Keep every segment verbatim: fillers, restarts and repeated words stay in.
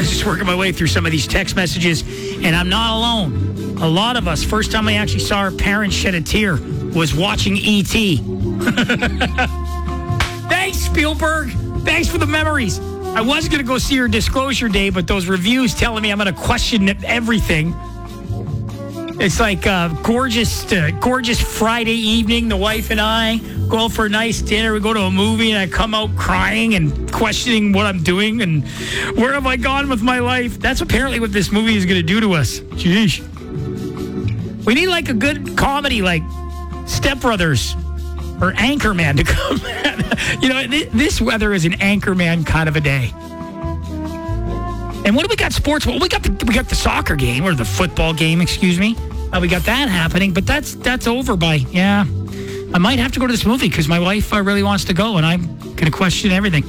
was just working my way through some of these text messages, and I'm not alone. A lot of us, first time I actually saw our parents shed a tear was watching E T Thanks, Spielberg. Thanks for the memories. I was going to go see her Disclosure Day, but those reviews telling me I'm going to question everything. It's like a gorgeous, uh, gorgeous Friday evening. The wife and I go out for a nice dinner. We go to a movie, and I come out crying and questioning what I'm doing and where have I gone with my life. That's apparently what this movie is going to do to us. Jeez. We need like a good comedy like Step Brothers or Anchorman to come. You know, this weather is an Anchorman kind of a day. And what do we got sports? Well, we got the we got the soccer game or the football game, excuse me. Uh, we got that happening, but that's that's over by, yeah. I might have to go to this movie because my wife uh, really wants to go, and I'm going to question everything.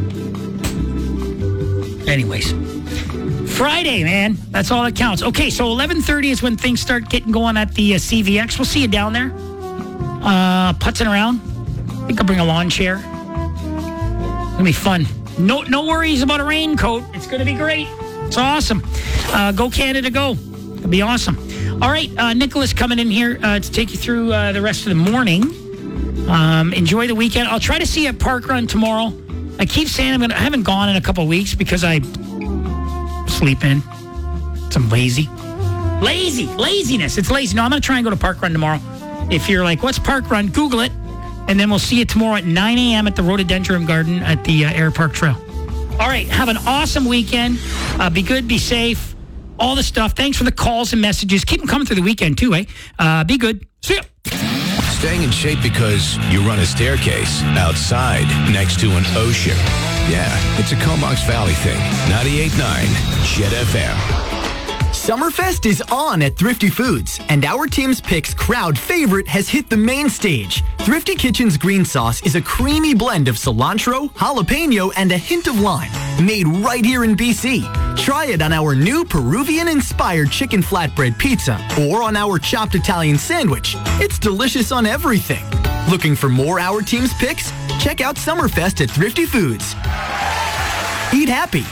Anyways, Friday, man. That's all that counts. Okay, so eleven thirty is when things start getting going at the uh, C V X. We'll see you down there. Uh, putzing around. I think I'll bring a lawn chair. It's going to be fun. No no worries about a raincoat. It's going to be great. It's awesome. Uh, go Canada, go. It'll be awesome. All right, uh, Nicholas coming in here uh, to take you through uh, the rest of the morning. Um, enjoy the weekend. I'll try to see you at Park Run tomorrow. I keep saying I'm gonna. I haven't gone in a couple of weeks because I sleep in. I'm lazy. Lazy. Laziness. It's lazy. No, I'm going to try and go to Park Run tomorrow. If you're like, what's Park Run? Google it. And then we'll see you tomorrow at nine a.m. at the Rhododendron Garden at the uh, Air Park Trail. All right. Have an awesome weekend. Uh, be good. Be safe. All the stuff. Thanks for the calls and messages. Keep them coming through the weekend, too, eh? Uh, be good. See ya. Staying in shape because you run a staircase outside next to an ocean. Yeah, it's a Comox Valley thing. ninety-eight point nine Jet F M. Summerfest is on at Thrifty Foods, and our Tim's Picks crowd favorite has hit the main stage. Thrifty Kitchen's green sauce is a creamy blend of cilantro, jalapeno, and a hint of lime, made right here in B C. Try it on our new Peruvian-inspired chicken flatbread pizza or on our chopped Italian sandwich. It's delicious on everything. Looking for more Our Team's Picks? Check out Summerfest at Thrifty Foods. Eat happy.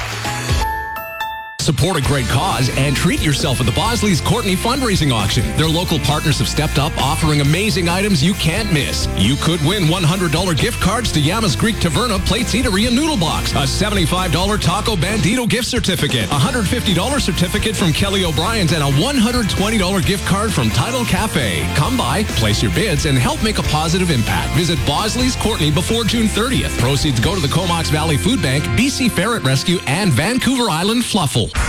Support a great cause and treat yourself at the Bosley's Courtney fundraising auction. Their local partners have stepped up, offering amazing items you can't miss. You could win one hundred dollars gift cards to Yama's Greek Taverna, Plates Eatery and Noodle Box, a seventy-five dollars Taco Bandito gift certificate, a one hundred fifty dollars certificate from Kelly O'Brien's, and a one hundred twenty dollars gift card from Tidal Cafe. Come by, place your bids, and help make a positive impact. Visit Bosley's Courtney before June thirtieth. Proceeds go to the Comox Valley Food Bank, B C Ferret Rescue, and Vancouver Island Fluffle.